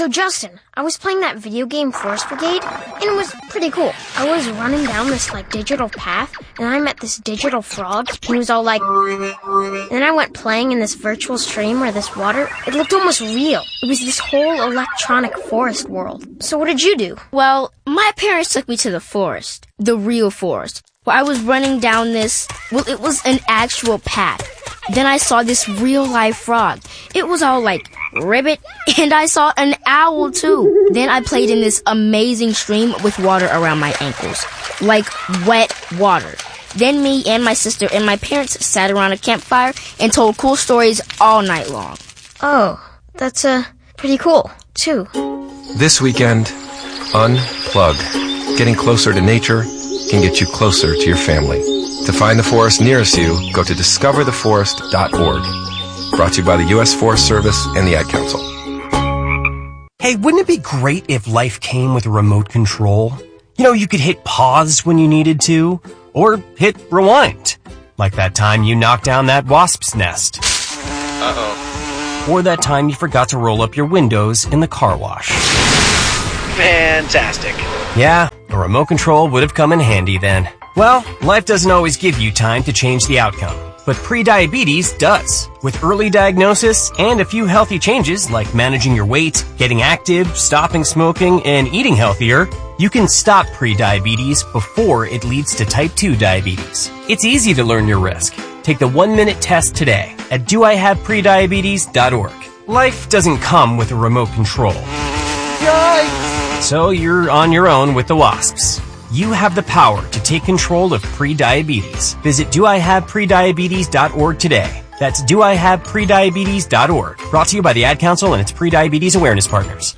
So Justin, I was playing that video game Forest Brigade, and it was pretty cool. I was running down this digital path, and I met this digital frog, and he was all like... And then I went playing in this virtual stream where this water, it looked almost real. It was this whole electronic forest world. So what did you do? Well, my parents took me to the forest, the real forest, where I was running down this, well, it was an actual path. Then I saw this real-life frog. It was all like, ribbit, and I saw an owl too. Then I played in this amazing stream with water around my ankles. Like wet water. Then me and my sister and my parents sat around a campfire and told cool stories all night long. Oh, that's pretty cool, too. This weekend, unplug. Getting closer to nature can get you closer to your family. To find the forest nearest you, go to discovertheforest.org. Brought to you by the U.S. Forest Service and the Ad Council. Hey, wouldn't it be great if life came with a remote control? You know, you could hit pause when you needed to, or hit rewind. Like that time you knocked down that wasp's nest. Uh-oh. Or that time you forgot to roll up your windows in the car wash. Fantastic. Yeah, a remote control would have come in handy then. Well, life doesn't always give you time to change the outcome, but prediabetes does. With early diagnosis and a few healthy changes like managing your weight, getting active, stopping smoking, and eating healthier, you can stop prediabetes before it leads to type 2 diabetes. It's easy to learn your risk. Take the 1-minute test today at doihaveprediabetes.org. Life doesn't come with a remote control. Yikes! So you're on your own with the wasps. You have the power to take control of prediabetes. Visit doihaveprediabetes.org today. That's doihaveprediabetes.org. Brought to you by the Ad Council and its Prediabetes Awareness Partners.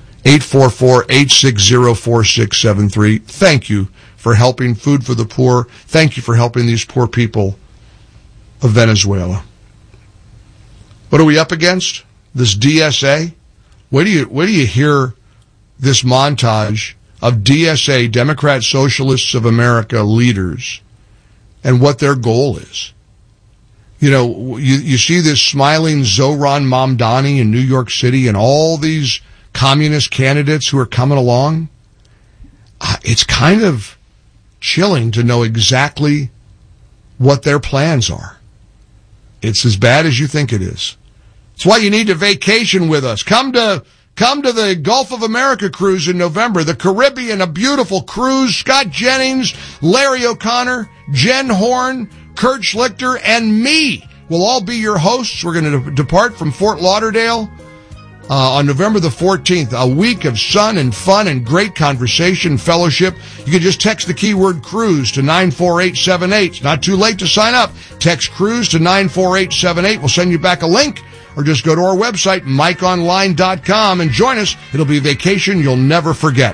844-860-4673. Thank you for helping Food for the Poor. Thank you for helping these poor people of Venezuela. What are we up against? This DSA? Where do you hear this montage of DSA, Democrat Socialists of America leaders, and what their goal is? You know, you see this smiling Zohran Mamdani in New York City and all these communist candidates who are coming along. It's kind of chilling to know exactly what their plans are. It's as bad as you think it is. It's why you need to vacation with us. Come to the Gulf of America cruise in November. The Caribbean, a beautiful cruise. Scott Jennings, Larry O'Connor, Jen Horn, Kurt Schlichter, and me will all be your hosts. We're going to depart from Fort Lauderdale on November the 14th. A week of sun and fun and great conversation, fellowship. You can just text the keyword cruise to 94878. It's not too late to sign up. Text cruise to 94878. We'll send you back a link. Or just go to our website, MikeOnline.com, and join us. It'll be a vacation you'll never forget.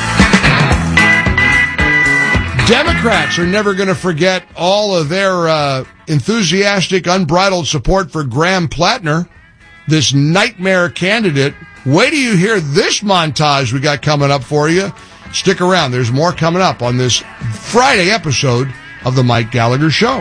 Democrats are never going to forget all of their enthusiastic, unbridled support for Graham Plattner, this nightmare candidate. Wait till you hear this montage we got coming up for you. Stick around. There's more coming up on this Friday episode of The Mike Gallagher Show.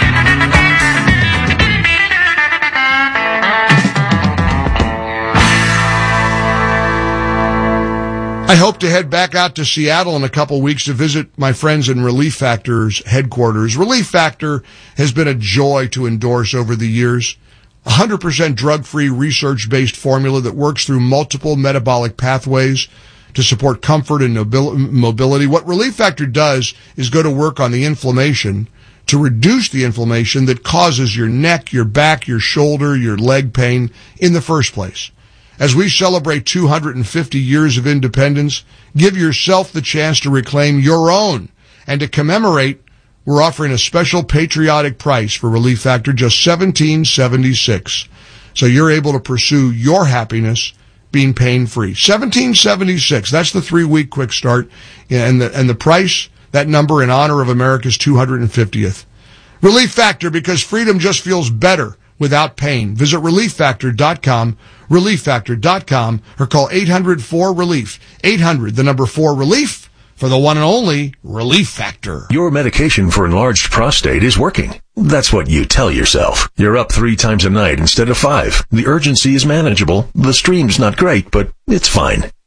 I hope to head back out to Seattle in a couple weeks to visit my friends in Relief Factor's headquarters. Relief Factor has been a joy to endorse over the years. 100% drug-free, research-based formula that works through multiple metabolic pathways to support comfort and mobility. What Relief Factor does is go to work on the inflammation to reduce the inflammation that causes your neck, your back, your shoulder, your leg pain in the first place. As we celebrate 250 years of independence, give yourself the chance to reclaim your own. And to commemorate, we're offering a special patriotic price for Relief Factor, just $17.76. So you're able to pursue your happiness being pain-free. $17.76. That's the 3-week quick start. And the price, that number in honor of America's 250th. Relief Factor, because freedom just feels better without pain. Visit ReliefFactor.com, ReliefFactor.com, or call 800-4RELIEF. 800, the number 4-RELIEF, for the one and only Relief Factor. Your medication for enlarged prostate is working. That's what you tell yourself. You're up 3 times a night instead of 5. The urgency is manageable. The stream's not great, but it's fine.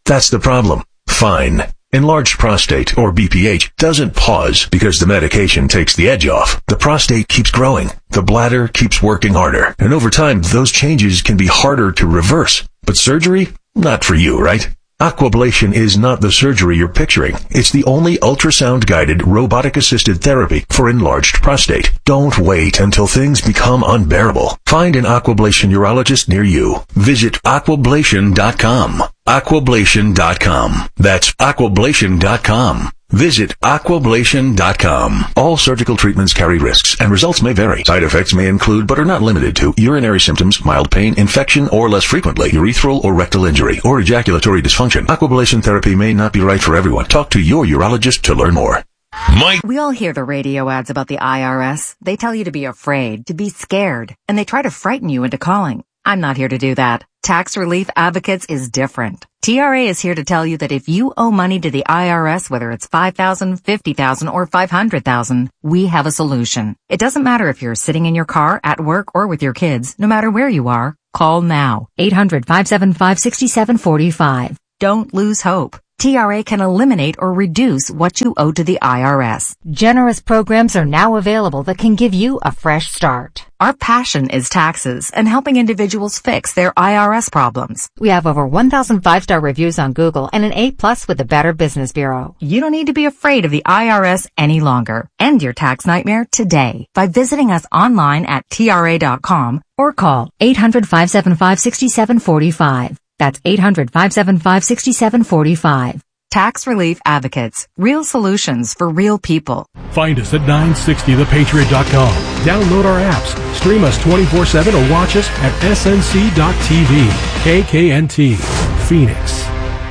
That's the problem. Fine. Enlarged prostate, or BPH, doesn't pause because the medication takes the edge off. The prostate keeps growing. The bladder keeps working harder. And over time, those changes can be harder to reverse. But surgery? Not for you, right? Aquablation is not the surgery you're picturing. It's the only ultrasound-guided, robotic-assisted therapy for enlarged prostate. Don't wait until things become unbearable. Find an Aquablation urologist near you. Visit aquablation.com. Aquablation.com. That's aquablation.com. Visit aquablation.com. All surgical treatments carry risks, and results may vary. Side effects may include, but are not limited to, urinary symptoms, mild pain, infection, or less frequently, urethral or rectal injury, or ejaculatory dysfunction. Aquablation therapy may not be right for everyone. Talk to your urologist to learn more. Mike. We all hear the radio ads about the IRS. They tell you to be afraid, to be scared, and they try to frighten you into calling. I'm not here to do that. Tax Relief Advocates is different. TRA is here to tell you that if you owe money to the IRS, whether it's $5,000, $50,000, or $500,000, we have a solution. It doesn't matter if you're sitting in your car, at work, or with your kids. No matter where you are, call now. 800-575-6745. Don't lose hope. TRA can eliminate or reduce what you owe to the IRS. Generous programs are now available that can give you a fresh start. Our passion is taxes and helping individuals fix their IRS problems. We have over 1,000 5-star reviews on Google and an A+ with the Better Business Bureau. You don't need to be afraid of the IRS any longer. End your tax nightmare today by visiting us online at TRA.com or call 800-575-6745. That's 800-575-6745. Tax Relief Advocates. Real solutions for real people. Find us at 960thepatriot.com. Download our apps. Stream us 24/7 or watch us at snc.tv. KKNT. Phoenix.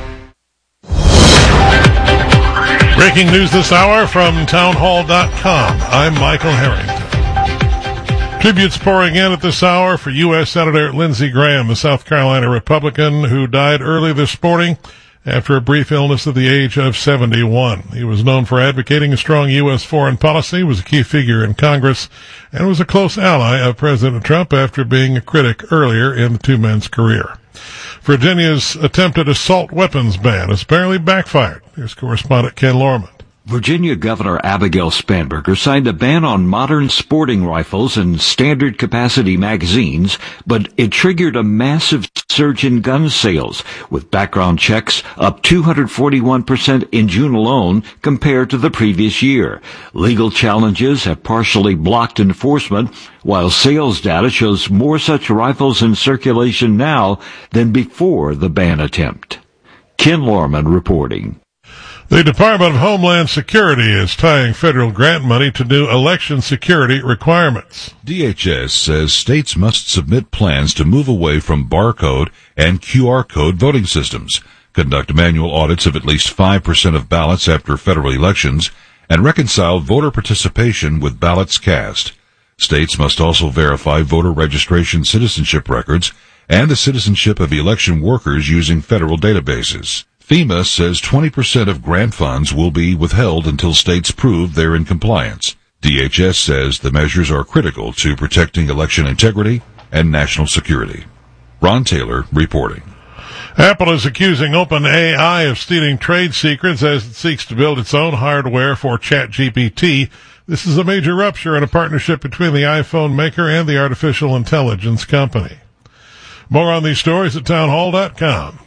Breaking news this hour from townhall.com. I'm Michael Harrington. Tributes pouring in at this hour for U.S. Senator Lindsey Graham, the South Carolina Republican who died early this morning after a brief illness at the age of 71. He was known for advocating a strong U.S. foreign policy, was a key figure in Congress, and was a close ally of President Trump after being a critic earlier in the two men's career. Virginia's attempted assault weapons ban has apparently backfired. Here's correspondent Ken Lorman. Virginia Governor Abigail Spanberger signed a ban on modern sporting rifles and standard capacity magazines, but it triggered a massive surge in gun sales, with background checks up 241% in June alone compared to the previous year. Legal challenges have partially blocked enforcement, while sales data shows more such rifles in circulation now than before the ban attempt. Ken Lorman reporting. The Department of Homeland Security is tying federal grant money to new election security requirements. DHS says states must submit plans to move away from barcode and QR code voting systems, conduct manual audits of at least 5% of ballots after federal elections, and reconcile voter participation with ballots cast. States must also verify voter registration citizenship records and the citizenship of election workers using federal databases. FEMA says 20% of grant funds will be withheld until states prove they're in compliance. DHS says the measures are critical to protecting election integrity and national security. Ron Taylor reporting. Apple is accusing OpenAI of stealing trade secrets as it seeks to build its own hardware for ChatGPT. This is a major rupture in a partnership between the iPhone maker and the artificial intelligence company. More on these stories at townhall.com.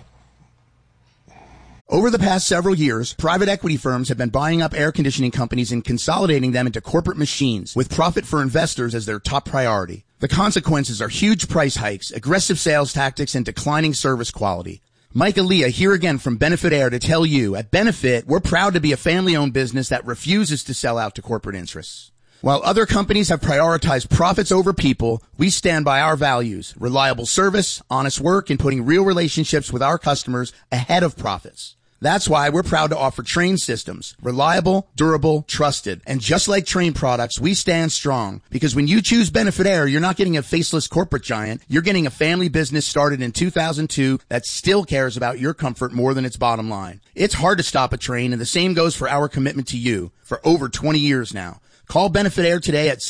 Over the past several years, private equity firms have been buying up air conditioning companies and consolidating them into corporate machines, with profit for investors as their top priority. The consequences are huge price hikes, aggressive sales tactics, and declining service quality. Mike Aaliyah here again from Benefit Air to tell you, at Benefit, we're proud to be a family-owned business that refuses to sell out to corporate interests. While other companies have prioritized profits over people, we stand by our values: reliable service, honest work, and putting real relationships with our customers ahead of profits. That's why we're proud to offer Trane systems. Reliable, durable, trusted. And just like Trane products, we stand strong. Because when you choose Benefit Air, you're not getting a faceless corporate giant. You're getting a family business started in 2002 that still cares about your comfort more than its bottom line. It's hard to stop a Trane, and the same goes for our commitment to you for over 20 years now. Call Benefit Air today at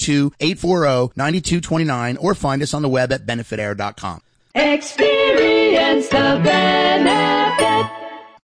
602-840-9229 or find us on the web at benefitair.com. Experience the benefit.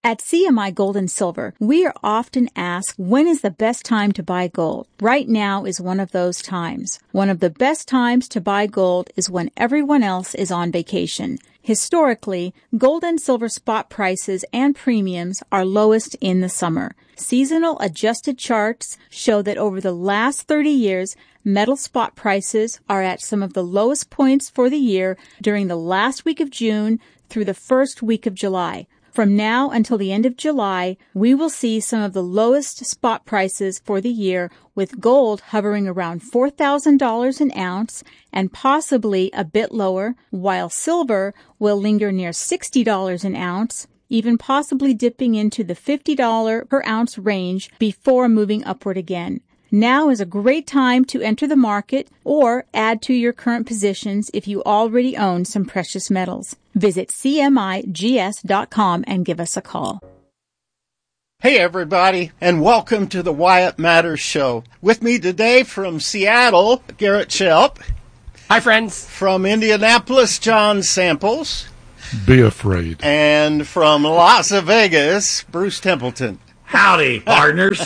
At CMI Gold and Silver, we are often asked, when is the best time to buy gold? Right now is one of those times. One of the best times to buy gold is when everyone else is on vacation. Historically, gold and silver spot prices and premiums are lowest in the summer. Seasonal adjusted charts show that over the last 30 years, metal spot prices are at some of the lowest points for the year during the last week of June through the first week of July. From now until the end of July, we will see some of the lowest spot prices for the year, with gold hovering around $4,000 an ounce and possibly a bit lower, while silver will linger near $60 an ounce, even possibly dipping into the $50 per ounce range before moving upward again. Now is a great time to enter the market or add to your current positions if you already own some precious metals. Visit CMIGS.com and give us a call. Hey everybody, and welcome to the Wyatt Matters Show. With me today from Seattle, Garrett Shelp. Hi friends. From Indianapolis, John Samples. Be afraid. And from Las Vegas, Bruce Templeton. Howdy, partners.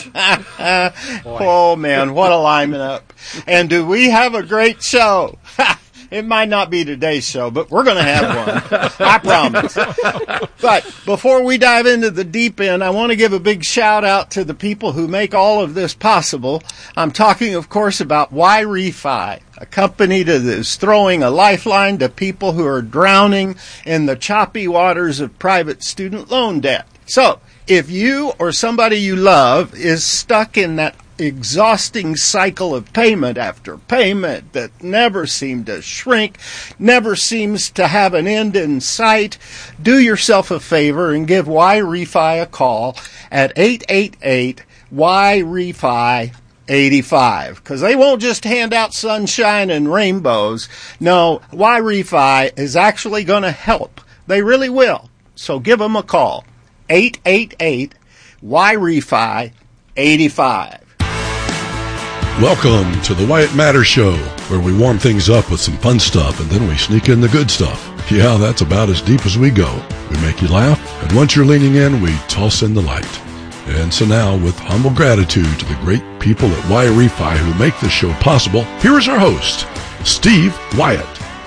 Oh, man, what a lineup. And do we have a great show? It might not be today's show, but we're going to have one. I promise. But before we dive into the deep end, I want to give a big shout out to the people who make all of this possible. I'm talking, of course, about YRefi, a company that is throwing a lifeline to people who are drowning in the choppy waters of private student loan debt. So, if you or somebody you love is stuck in that exhausting cycle of payment after payment that never seems to shrink, never seems to have an end in sight, do yourself a favor and give YRefi a call at 888-YRefi-85, because they won't just hand out sunshine and rainbows. No, YRefi is actually going to help. They really will. So give them a call. 888-YRefi-85. Welcome to the Wyatt Matters Show, where we warm things up with some fun stuff and then we sneak in the good stuff. Yeah, that's about as deep as we go. We make you laugh, and once you're leaning in, we toss in the light. And so now, with humble gratitude to the great people at YRefi who make this show possible, here is our host, Steve Wyatt.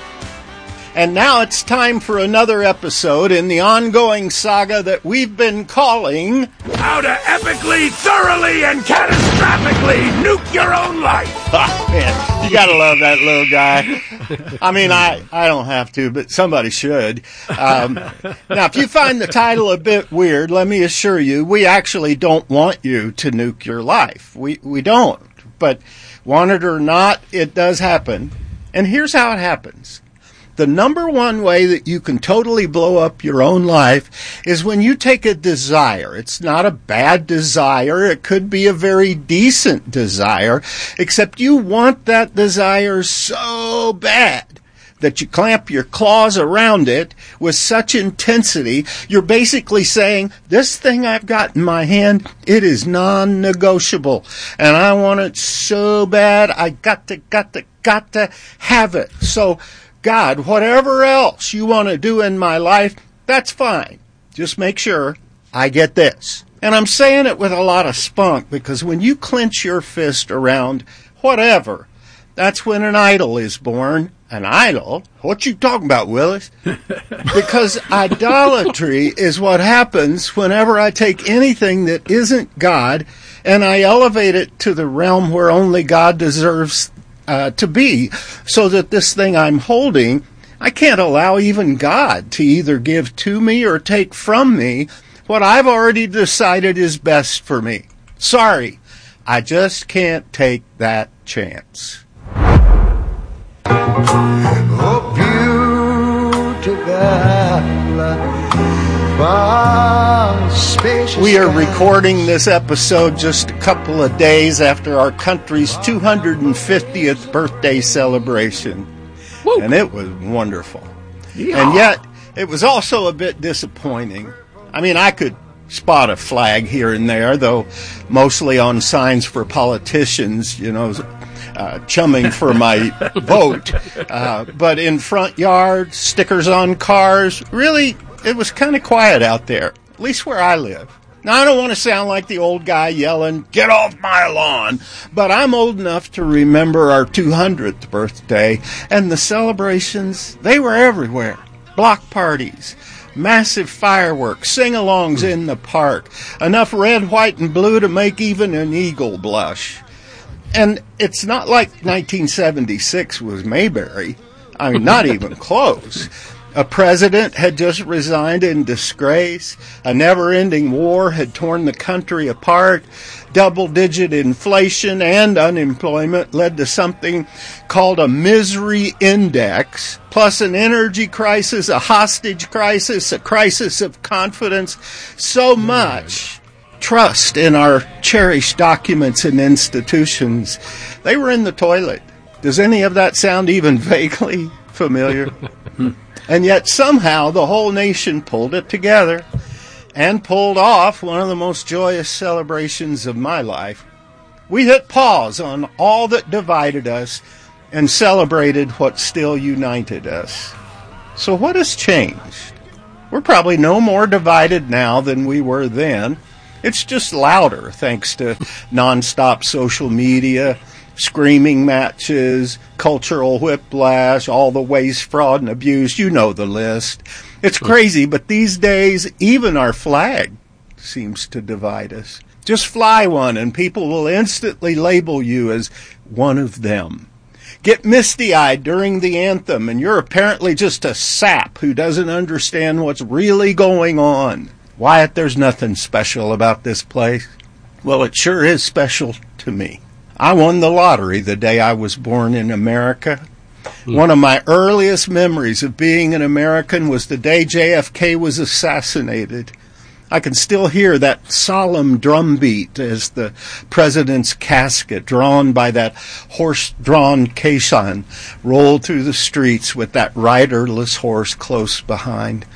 And now it's time for another episode in the ongoing saga that we've been calling How to Epically, Thoroughly, and Catastrophically Nuke Your Own Life. Oh, man, you gotta love that little guy. I mean, I don't have to, but somebody should. Now, if you find the title a bit weird, let me assure you, we actually don't want you to nuke your life. We don't. But want it or not, it does happen. And here's how it happens. The number one way that you can totally blow up your own life is when you take a desire. It's not a bad desire. It could be a very decent desire, except you want that desire so bad that you clamp your claws around it with such intensity, you're basically saying, this thing I've got in my hand, it is non-negotiable. And I want it so bad, I got to have it. So, God, whatever else you want to do in my life, that's fine. Just make sure I get this. And I'm saying it with a lot of spunk, because when you clench your fist around whatever, that's when an idol is born. An idol? What you talking about, Willis? Because idolatry is what happens whenever I take anything that isn't God and I elevate it to the realm where only God deserves to be, so that this thing I'm holding, I can't allow even God to either give to me or take from me what I've already decided is best for me. Sorry, I just can't take that chance. Oh, beautiful, we are recording this episode just a couple of days after our country's 250th birthday celebration. Woo. And it was wonderful. Yeah. And yet, it was also a bit disappointing. I mean, I could spot a flag here and there, though mostly on signs for politicians, chumming for my vote. But in front yards, stickers on cars, really, it was kind of quiet out there. at least where I live. Now, I don't want to sound like the old guy yelling, "Get off my lawn," but I'm old enough to remember our 200th birthday, and the celebrations, they were everywhere. Block parties, massive fireworks, sing-alongs in the park, enough red, white, and blue to make even an eagle blush. And it's not like 1976 was Mayberry. I mean, not even close. A president had just resigned in disgrace. A never-ending war had torn the country apart. Double-digit inflation and unemployment led to something called a misery index, plus an energy crisis, a hostage crisis, a crisis of confidence. So much trust in our cherished documents and institutions. They were in the toilet. Does any of that sound even vaguely familiar? And yet somehow the whole nation pulled it together and pulled off one of the most joyous celebrations of my life. We hit pause on all that divided us and celebrated what still united us. So what has changed? We're probably no more divided now than we were then. It's just louder thanks to nonstop social media, screaming matches, cultural whiplash, all the waste, fraud, and abuse. You know the list. It's crazy, but these days, even our flag seems to divide us. Just fly one, and people will instantly label you as one of them. Get misty-eyed during the anthem, and you're apparently just a sap who doesn't understand what's really going on. Wyatt, there's nothing special about this place. Well, it sure is special to me. I won the lottery the day I was born in America. One of my earliest memories of being an American was the day JFK was assassinated. I can still hear that solemn drumbeat as the president's casket, drawn by that horse-drawn caisson, rolled through the streets with that riderless horse close behind.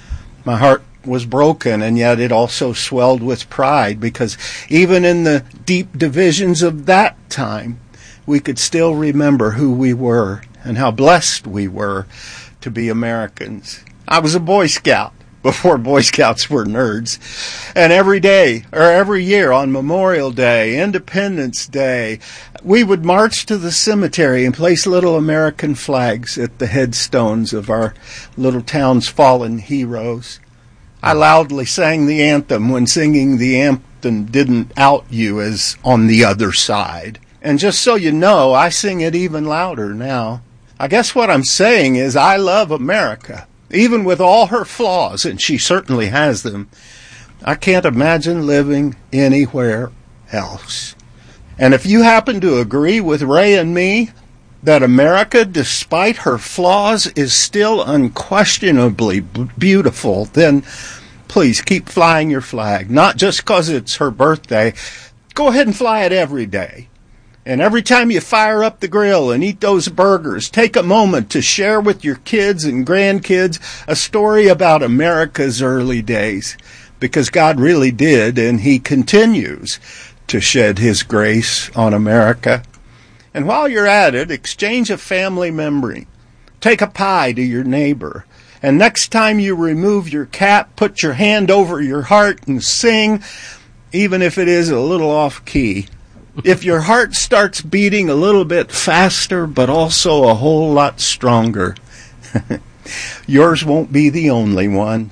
My heart was broken, and yet it also swelled with pride, because even in the deep divisions of that time, we could still remember who we were and how blessed we were to be Americans. I was a Boy Scout before Boy Scouts were nerds, and every day, or every year on Memorial Day, Independence Day, we would march to the cemetery and place little American flags at the headstones of our little town's fallen heroes. I loudly sang the anthem when singing the anthem didn't out you as on the other side. And just so you know, I sing it even louder now. I guess what I'm saying is I love America, even with all her flaws, and she certainly has them. I can't imagine living anywhere else. And if you happen to agree with Ray and me that America, despite her flaws, is still unquestionably beautiful, then please keep flying your flag. Not just because it's her birthday. Go ahead and fly it every day. And every time you fire up the grill and eat those burgers, take a moment to share with your kids and grandkids a story about America's early days. Because God really did, and He continues to shed His grace on America. And while you're at it, exchange a family memory. Take a pie to your neighbor. And next time you remove your cap, put your hand over your heart and sing, even if it is a little off key. If your heart starts beating a little bit faster, but also a whole lot stronger, yours won't be the only one.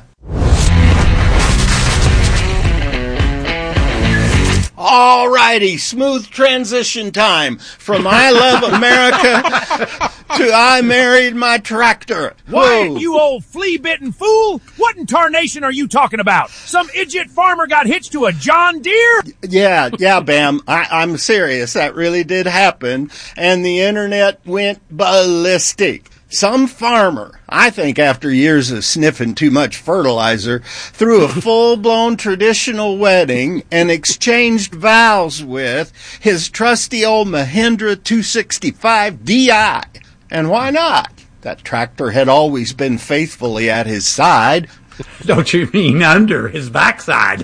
All righty, smooth transition time from I Love America to I Married My Tractor. Why, you old flea-bitten fool? What in tarnation are you talking about? Some idiot farmer got hitched to a John Deere? Yeah, Bam. I'm serious. That really did happen. And the internet went ballistic. Some farmer, I think after years of sniffing too much fertilizer, threw a full-blown traditional wedding and exchanged vows with his trusty old Mahindra 265 DI. And why not? That tractor had always been faithfully at his side. Don't you mean under his backside?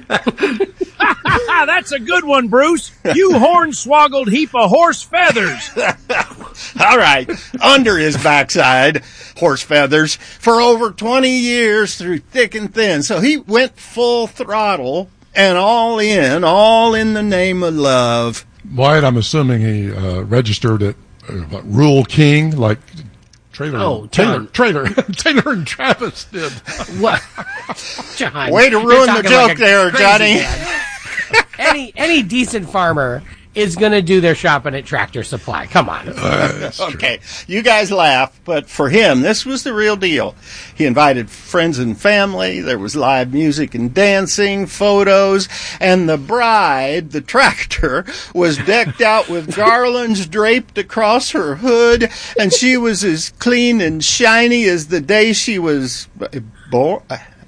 That's a good one, Bruce. You hornswoggled heap of horse feathers. All right, under his backside, horse feathers, for over 20 years through thick and thin. So he went full throttle and all in the name of love. Wyatt, I'm assuming he registered at Rural King, like Taylor and Travis did. What? John, way to ruin the joke there, Johnny. Any decent farmer is going to do their shopping at Tractor Supply. Come on. Okay, you guys laugh, but for him, this was the real deal. He invited friends and family. There was live music and dancing, photos, and the bride, the tractor, was decked out with garlands draped across her hood, and she was as clean and shiny as the day she was born?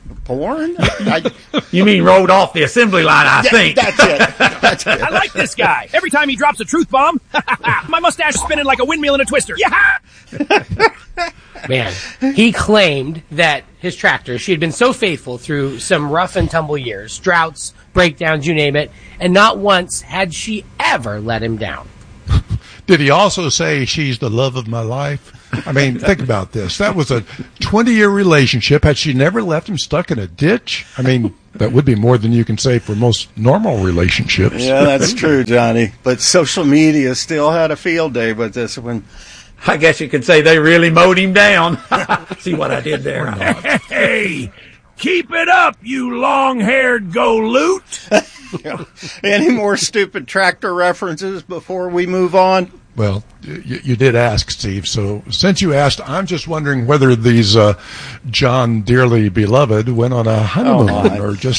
You mean rolled off the assembly line, I think. That's it. I like this guy. Every time he drops a truth bomb, my mustache is spinning like a windmill in a twister. Yeah. Man, he claimed that his tractor, she had been so faithful through some rough and tumble years, droughts, breakdowns, you name it, and not once had she ever let him down. Did he also say she's the love of my life? I mean, think about this. That was a 20-year relationship. Had she never left him stuck in a ditch? I mean, that would be more than you can say for most normal relationships. Yeah, that's true, Johnny. But social media still had a field day with this one. I guess you could say they really mowed him down. See what I did there? Hey, keep it up, you long-haired galoot. Any more stupid tractor references before we move on? Well, you did ask, Steve. So since you asked, I'm just wondering whether these John dearly beloved went on a honeymoon or just